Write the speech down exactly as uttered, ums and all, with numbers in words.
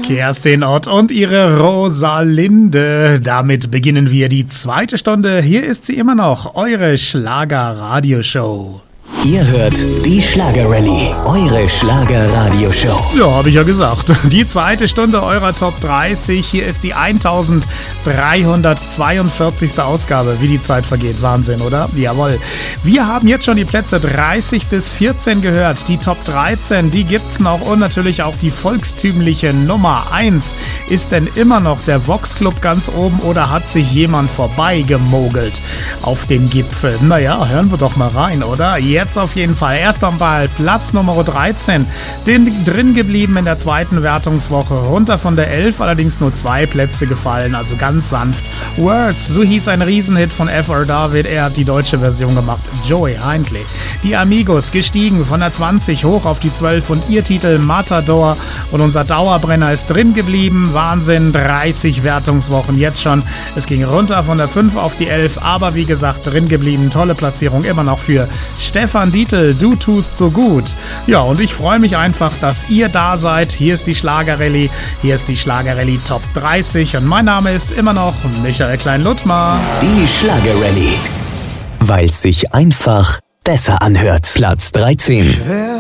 Kerstin Ott und ihre Rosalinde. Damit beginnen wir die zweite Stunde. Hier ist sie immer noch, eure Schlager-Radioshow. Ihr hört die Schlager-Rallye, eure Schlager-Radioshow. Ja, habe ich ja gesagt. Die zweite Stunde eurer Top dreißig. Hier ist die eintausenddreihundertzweiundvierzigste Ausgabe. Wie die Zeit vergeht. Wahnsinn, oder? Jawohl. Wir haben jetzt schon die Plätze dreißig bis vierzehn gehört. Die Top dreizehn, die gibt's noch. Und natürlich auch die volkstümliche Nummer eins. Ist denn immer noch der Vox Club ganz oben oder hat sich jemand vorbeigemogelt auf den Gipfel? Naja, hören wir doch mal rein, oder? Jetzt auf jeden Fall. Erst einmal Platz Nummer dreizehn. Den drin geblieben in der zweiten Wertungswoche. Runter von der elf, allerdings nur zwei Plätze gefallen, also ganz sanft. Words, so hieß ein Riesenhit von F R David. Er hat die deutsche Version gemacht. Joey Hindley. Die Amigos gestiegen von der zwanzig hoch auf die zwölf und ihr Titel Matador. Und unser Dauerbrenner ist drin geblieben. Wahnsinn, dreißig Wertungswochen jetzt schon. Es ging runter von der fünf auf die elf, aber wie gesagt, drin geblieben. Tolle Platzierung immer noch für Stefan Dietl, du tust so gut. Ja, und ich freue mich einfach, dass ihr da seid. Hier ist die Schlager-Rallye, hier ist die Schlager-Rallye Top dreißig und mein Name ist immer noch Michael Klein-Luttmar. Die Schlager-Rallye, weil es sich einfach besser anhört. Platz dreizehn.